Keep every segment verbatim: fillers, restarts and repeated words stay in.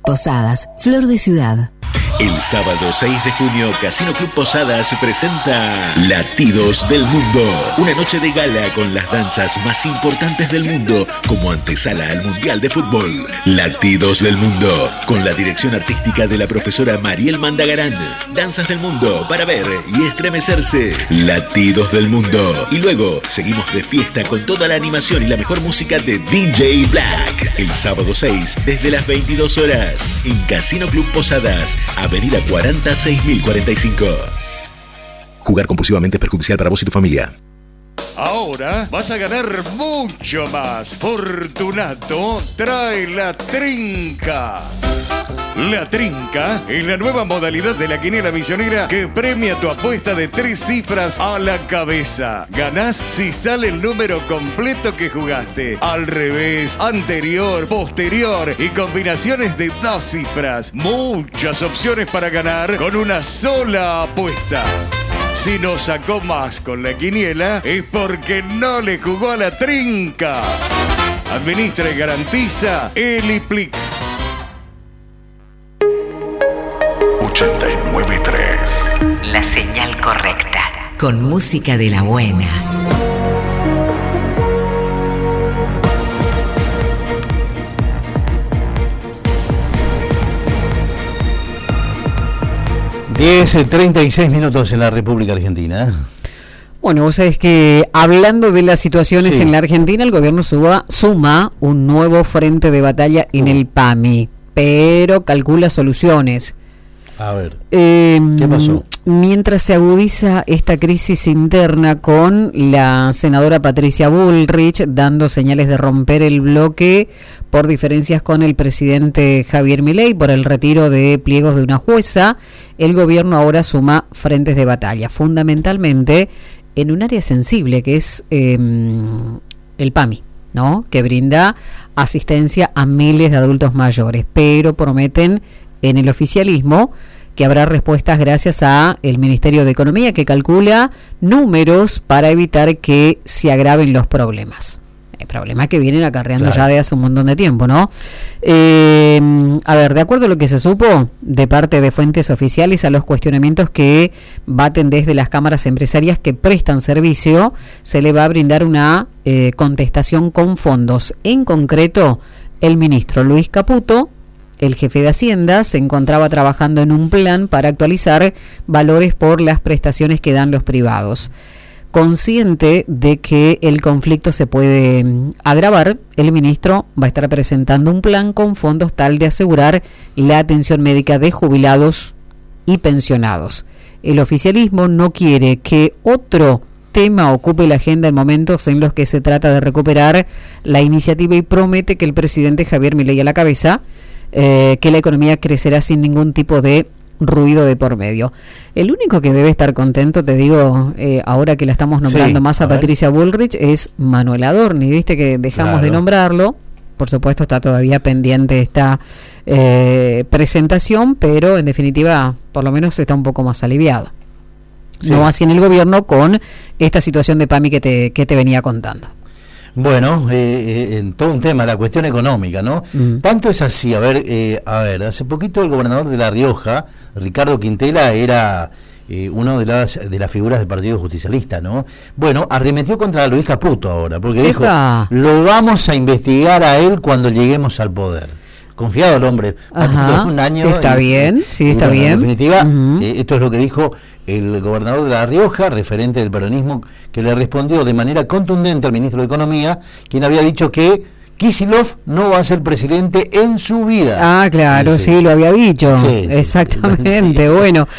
Posadas, Flor de Ciudad. El sábado seis de junio, Casino Club Posadas presenta Latidos del Mundo. Una noche de gala con las danzas más importantes del mundo como antesala al Mundial de Fútbol. Latidos del Mundo, con la dirección artística de la profesora Mariel Mandagarán. Danzas del mundo para ver y estremecerse. Latidos del Mundo. Y luego seguimos de fiesta con toda la animación y la mejor música de D J Black. El sábado seis, desde las veintidós horas, en Casino Club Posadas, Avenida cuarenta, seis mil cuarenta y cinco. Jugar compulsivamente es perjudicial para vos y tu familia. Ahora vas a ganar mucho más. Fortunato trae la trinca. La trinca es la nueva modalidad de la quiniela misionera que premia tu apuesta de tres cifras a la cabeza. Ganás si sale el número completo que jugaste. Al revés, anterior, posterior y combinaciones de dos cifras. Muchas opciones para ganar con una sola apuesta. Si no sacó más con la quiniela es porque no le jugó a la trinca. Administra y garantiza Eliplic. ochenta y nueve punto tres. La señal correcta. Con música de la buena. diez, treinta y seis minutos en la República Argentina. Bueno, vos sabés que hablando de las situaciones sí. en la Argentina, el gobierno suba, suma un nuevo frente de batalla en uh. el P A M I, pero calcula soluciones. A ver, eh, ¿qué pasó? Mientras se agudiza esta crisis interna con la senadora Patricia Bullrich dando señales de romper el bloque por diferencias con el presidente Javier Milei por el retiro de pliegos de una jueza, el gobierno ahora suma frentes de batalla, fundamentalmente en un área sensible que es eh, el P A M I, ¿no? Que brinda asistencia a miles de adultos mayores, pero prometen en el oficialismo que habrá respuestas gracias a el Ministerio de Economía, que calcula números para evitar que se agraven los problemas. Eh, problemas que vienen acarreando claro. ya de hace un montón de tiempo, ¿no? Eh, a ver, de acuerdo a lo que se supo de parte de fuentes oficiales a los cuestionamientos que baten desde las cámaras empresarias que prestan servicio, se le va a brindar una eh, contestación con fondos. En concreto, el ministro Luis Caputo, el jefe de Hacienda, se encontraba trabajando en un plan para actualizar valores por las prestaciones que dan los privados. Consciente de que el conflicto se puede agravar, el ministro va a estar presentando un plan con fondos tal de asegurar la atención médica de jubilados y pensionados. El oficialismo no quiere que otro tema ocupe la agenda en momentos en los que se trata de recuperar la iniciativa y promete que el presidente Javier Milei a la cabeza Eh, que la economía crecerá sin ningún tipo de ruido de por medio. El único que debe estar contento, te digo, eh, ahora que la estamos nombrando sí, más a, a Patricia Bullrich, es Manuel Adorni, viste que dejamos claro. de nombrarlo, por supuesto está todavía pendiente esta eh, presentación, pero en definitiva por lo menos está un poco más aliviado. Sí. No así en el gobierno con esta situación de P A M I que te, que te venía contando. Bueno, eh, eh, en todo un tema, la cuestión económica, ¿no? Mm. Tanto es así, a ver, eh, a ver, hace poquito el gobernador de La Rioja, Ricardo Quintela, era eh, uno de las de las figuras del Partido Justicialista, ¿no? Bueno, arremetió contra Luis Caputo ahora, porque dijo, lo vamos a investigar a él cuando lleguemos al poder. Confiado el hombre, Ajá, un año. Está y, bien, sí, y, está bueno, bien. En definitiva, uh-huh. eh, esto es lo que dijo el gobernador de La Rioja, referente del peronismo, que le respondió de manera contundente al ministro de Economía, quien había dicho que Kicillof no va a ser presidente en su vida. Ah, claro, sí, sí lo había dicho. Sí, exactamente, sí. bueno.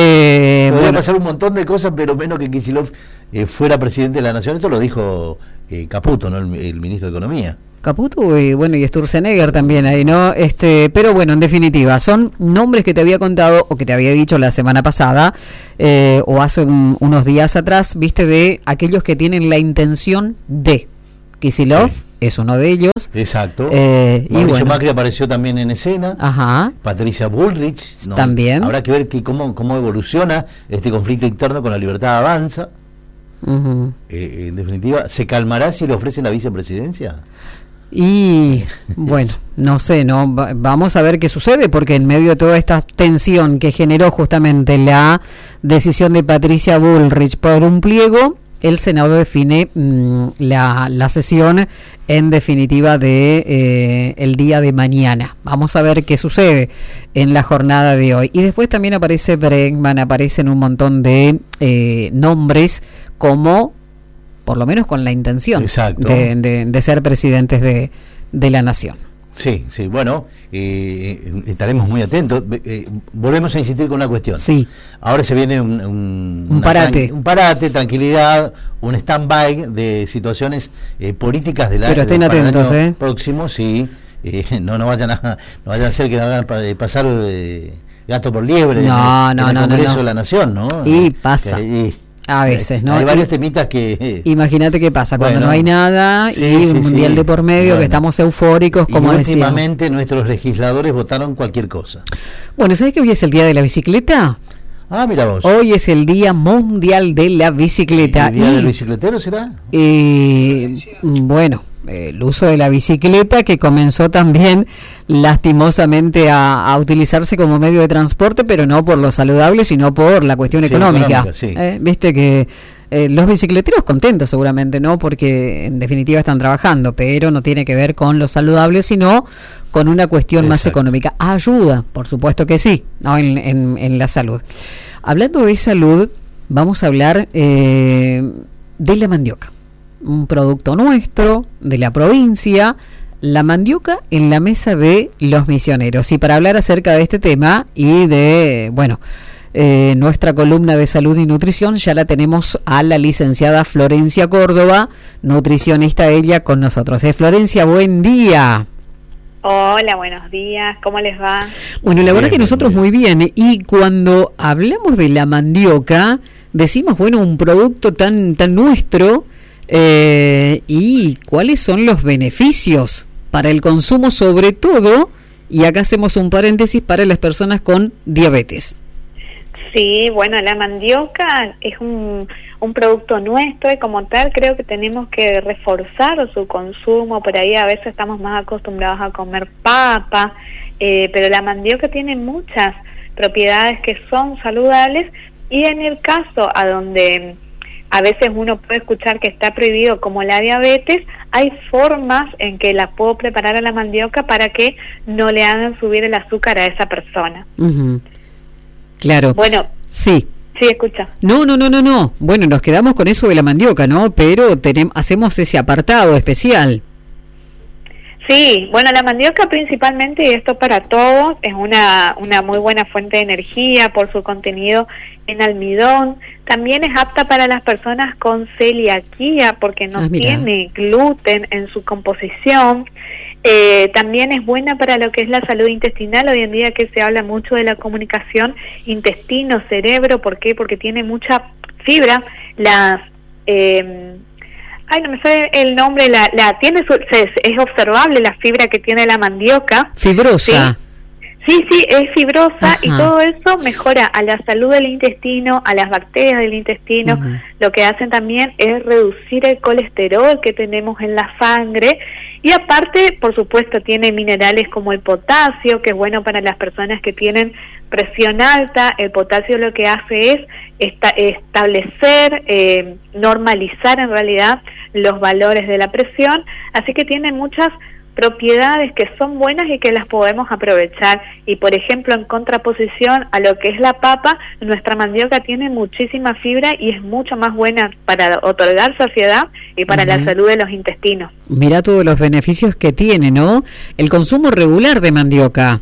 Eh, Podría bueno. pasar un montón de cosas, pero menos que Kicillof eh, fuera presidente de la Nación. Esto lo dijo eh, Caputo, ¿no? El, el ministro de Economía. Caputo y bueno y Sturzenegger también ahí, ¿no? Este, pero bueno, en definitiva, son nombres que te había contado o que te había dicho la semana pasada eh, o hace un, unos días atrás, viste, de aquellos que tienen la intención de. Kicillof sí. es uno de ellos. Exacto. Eh, Mauricio y bueno. Macri apareció también en escena. Ajá. Patricia Bullrich. ¿no? También. Habrá que ver que cómo, cómo evoluciona este conflicto interno con La Libertad Avanza. Uh-huh. Eh, en definitiva, ¿se calmará si le ofrecen la vicepresidencia? Y bueno, no sé, no Va- vamos a ver qué sucede, porque en medio de toda esta tensión que generó justamente la decisión de Patricia Bullrich por un pliego, el Senado define mmm, la, la sesión en definitiva de eh, el día de mañana. Vamos a ver qué sucede en la jornada de hoy. Y después también aparece Bregman, aparecen un montón de eh, nombres como, por lo menos con la intención de, de, de ser presidentes de, de la nación. Sí, sí, bueno, eh, estaremos muy atentos. Eh, volvemos a insistir con una cuestión. Sí. Ahora se viene un, un, un parate. Tran- un parate, tranquilidad, un stand-by de situaciones eh, políticas del año. Pero estén para el atentos, año ¿eh? próximo, sí. Eh, no, no vayan a, no vayan a hacer que hagan pa- pasar eh, gato por liebre No, en, no, en el no, Congreso no. de la Nación, ¿no? Y pasa. Que, y, A veces, ¿no? Hay Y- varios temitas que... eh, Imagínate qué pasa cuando Bueno, no hay nada sí, y sí, un mundial sí. de por medio, Bueno. que estamos eufóricos, y como decíamos. últimamente nuestros legisladores votaron cualquier cosa. Bueno, ¿sabes que hoy es el día de la bicicleta? Ah, mira vos. Hoy es el Día Mundial de la Bicicleta. ¿El día y, del bicicletero será? eh, bueno, el uso de la bicicleta, que comenzó también lastimosamente a, a utilizarse como medio de transporte, pero no por lo saludable, sino por la cuestión Sí, económica. económica, sí. Eh, Viste que eh, los bicicleteros contentos seguramente, ¿no? Porque en definitiva están trabajando, pero no tiene que ver con lo saludable, sino con una cuestión más Exacto. económica. Ayuda, por supuesto que sí, ¿no? en, en, en la salud. Hablando de salud, vamos a hablar eh, de la mandioca, un producto nuestro, de la provincia, la mandioca en la mesa de los misioneros. Y para hablar acerca de este tema y de, bueno, eh, nuestra columna de salud y nutrición, ya la tenemos a la licenciada Florencia Córdoba, nutricionista ella con nosotros. ¿Eh, Florencia, buen día? Hola, buenos días, ¿cómo les va? Bueno, la Muy verdad bien, que nosotros muy muy bien. Y cuando hablamos de la mandioca, decimos, bueno, un producto tan, tan nuestro, eh, y cuáles son los beneficios para el consumo, sobre todo, y acá hacemos un paréntesis, para las personas con diabetes. Sí, bueno, la mandioca es un, un producto nuestro y como tal creo que tenemos que reforzar su consumo. Por ahí a veces estamos más acostumbrados a comer papa, eh, pero la mandioca tiene muchas propiedades que son saludables, y en el caso a donde a veces uno puede escuchar que está prohibido, como la diabetes, hay formas en que la puedo preparar a la mandioca para que no le hagan subir el azúcar a esa persona. Uh-huh. Claro. Bueno, sí. sí, escucha. No, no, no, no, no. Bueno, nos quedamos con eso de la mandioca, ¿no? Pero tenemos, hacemos ese apartado especial. Sí, bueno, la mandioca principalmente, y esto para todos, es una, una muy buena fuente de energía por su contenido en almidón. También es apta para las personas con celiaquía porque no Ah, mira. tiene gluten en su composición. Eh, también es buena para lo que es la salud intestinal. Hoy en día que se habla mucho de la comunicación intestino-cerebro. ¿Por qué? Porque tiene mucha fibra. Las... Eh, Ay, no me sale el nombre, la, la tiene su, se, es observable la fibra que tiene la mandioca. Fibrosa. Sí, sí, es fibrosa. Ajá. Y todo eso mejora a la salud del intestino, a las bacterias del intestino. Ujú. Lo que hacen también es reducir el colesterol que tenemos en la sangre. Y aparte, por supuesto, tiene minerales como el potasio, que es bueno para las personas que tienen presión alta. El potasio lo que hace es esta, establecer, eh, normalizar en realidad los valores de la presión. Así que tiene muchas propiedades que son buenas y que las podemos aprovechar. Y por ejemplo, en contraposición a lo que es la papa, nuestra mandioca tiene muchísima fibra y es mucho más buena para otorgar saciedad y para Uh-huh. la salud de los intestinos. Mira todos los beneficios que tiene, ¿no? El consumo regular de mandioca.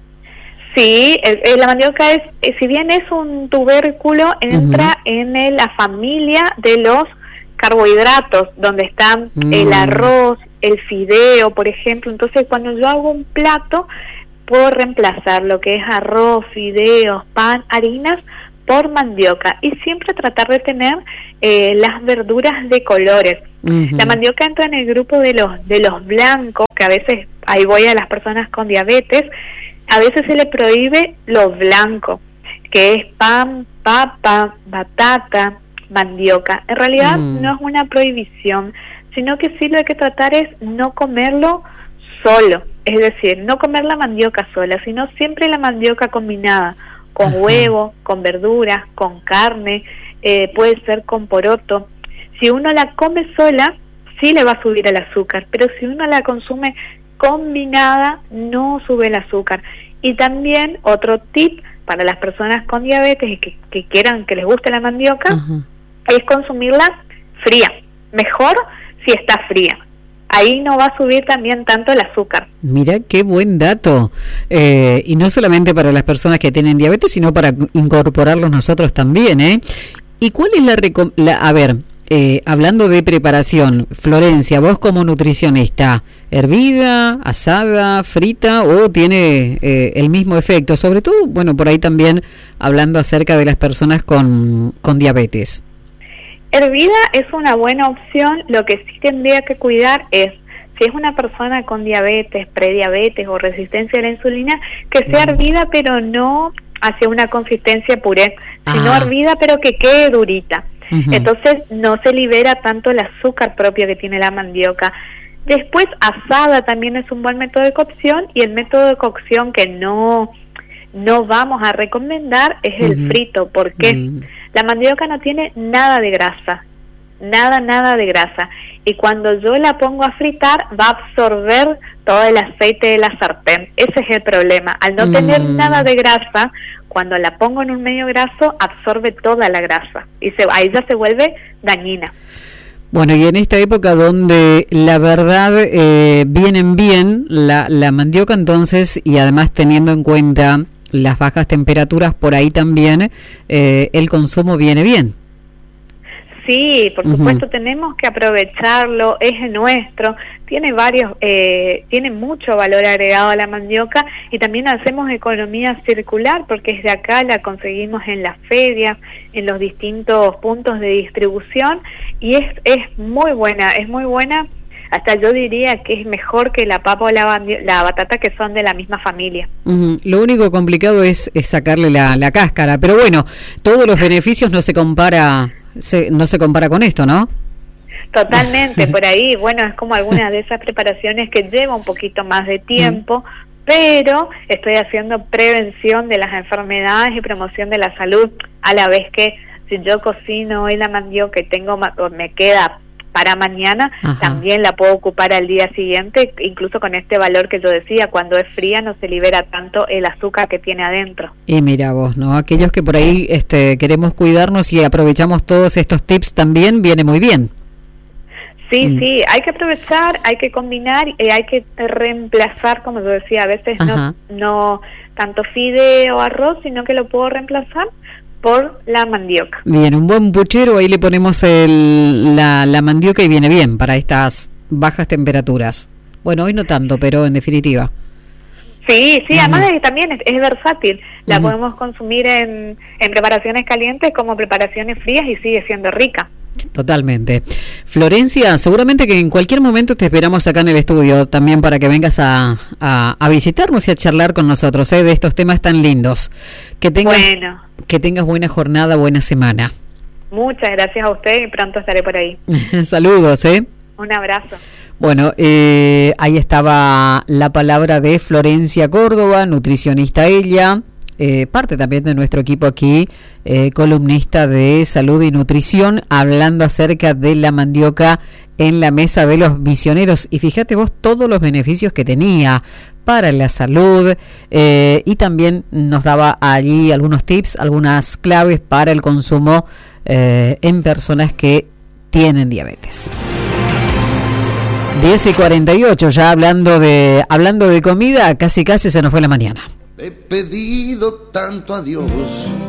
Sí, el, el, la mandioca es, eh, si bien es un tubérculo, entra uh-huh. en el, la familia de los carbohidratos, donde están mm. el arroz, el fideo, por ejemplo. Entonces, cuando yo hago un plato, puedo reemplazar lo que es arroz, fideos, pan, harinas por mandioca, y siempre tratar de tener eh, las verduras de colores. Uh-huh. La mandioca entra en el grupo de los de los blancos, que a veces, ahí voy a las personas con diabetes, a veces se le prohíbe lo blanco, que es pan, papa, batata, mandioca. En realidad mm. no es una prohibición, sino que sí lo que hay que tratar es no comerlo solo, es decir, no comer la mandioca sola, sino siempre la mandioca combinada con Ajá. huevo, con verduras, con carne, eh, puede ser con poroto. Si uno la come sola, sí le va a subir el azúcar, pero si uno la consume combinada, no sube el azúcar. Y también otro tip para las personas con diabetes y que, que quieran, que les guste la mandioca, Ajá. es consumirla fría, mejor si está fría. Ahí no va a subir también tanto el azúcar. Mira qué buen dato. Eh, y no solamente para las personas que tienen diabetes, sino para incorporarlos nosotros también, ¿eh? ¿Y cuál es la, recom- la a ver, eh, hablando de preparación, Florencia, vos como nutricionista, hervida, asada, frita o tiene eh, el mismo efecto? Sobre todo, bueno, por ahí también hablando acerca de las personas con, con diabetes. Hervida es una buena opción, lo que sí tendría que cuidar es, si es una persona con diabetes, prediabetes o resistencia a la insulina, que sea mm. hervida pero no hacia una consistencia puré, sino ah. hervida pero que quede durita. Uh-huh. Entonces no se libera tanto el azúcar propio que tiene la mandioca. Después asada también es un buen método de cocción, y el método de cocción que no, no vamos a recomendar es el uh-huh. frito, porque uh-huh. la mandioca no tiene nada de grasa, nada, nada de grasa. Y cuando yo la pongo a fritar, va a absorber todo el aceite de la sartén. Ese es el problema. Al no mm. tener nada de grasa, cuando la pongo en un medio graso, absorbe toda la grasa. Y se, ahí ya se vuelve dañina. Bueno, y en esta época donde la verdad eh, vienen bien la, la mandioca, entonces, y además teniendo en cuenta las bajas temperaturas, por ahí también eh, el consumo viene bien. Sí, por supuesto, uh-huh. tenemos que aprovecharlo, es nuestro, tiene varios, eh, tiene mucho valor agregado a la mandioca, y también hacemos economía circular porque es de acá, la conseguimos en las ferias, en los distintos puntos de distribución, y es, es muy buena, es muy buena, hasta yo diría que es mejor que la papa o la, bandio- la batata, que son de la misma familia. Uh-huh. Lo único complicado es, es sacarle la, la cáscara, pero bueno, todos los beneficios no se compara... Se, no se compara con esto, ¿no? Totalmente, por ahí, bueno, es como alguna de esas preparaciones que lleva un poquito más de tiempo, mm. pero estoy haciendo prevención de las enfermedades y promoción de la salud, a la vez que si yo cocino hoy la mandioca y tengo, me queda para mañana, Ajá. también la puedo ocupar al día siguiente, incluso con este valor que yo decía, cuando es fría no se libera tanto el azúcar que tiene adentro. Y mira vos, ¿no? Aquellos que por ahí este, queremos cuidarnos y aprovechamos todos estos tips también, viene muy bien. Sí, mm. sí, hay que aprovechar, hay que combinar, y hay que reemplazar, como yo decía, a veces no, no tanto fideo o arroz, sino que lo puedo reemplazar por la mandioca. Bien, un buen puchero, ahí le ponemos el, la, la mandioca y viene bien para estas bajas temperaturas. Bueno, hoy no tanto, pero en definitiva. Sí, sí, uh-huh. además es, también es, es versátil. La uh-huh. podemos consumir en, en preparaciones calientes como preparaciones frías y sigue siendo rica. Totalmente. Florencia, seguramente que en cualquier momento te esperamos acá en el estudio también para que vengas a, a, a visitarnos y a charlar con nosotros ¿eh? de estos temas tan lindos. Que tengas, bueno. que tengas buena jornada, buena semana. Muchas gracias a usted y pronto estaré por ahí. Saludos, ¿eh? Un abrazo. Bueno, eh, ahí estaba la palabra de Florencia Córdoba, nutricionista ella. Eh, parte también de nuestro equipo aquí, eh, columnista de salud y nutrición, hablando acerca de la mandioca en la mesa de los misioneros. Y fíjate vos todos los beneficios que tenía para la salud, eh, y también nos daba allí algunos tips, algunas claves para el consumo eh, en personas que tienen diabetes. diez y cuarenta y ocho, ya hablando de, hablando de comida, casi casi se nos fue la mañana. He pedido tanto a Dios